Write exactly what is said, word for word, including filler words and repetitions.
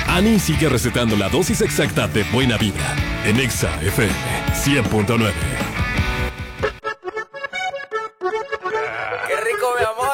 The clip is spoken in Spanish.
Ani sigue recetando la dosis exacta de buena vibra en Exa F M cien punto nueve.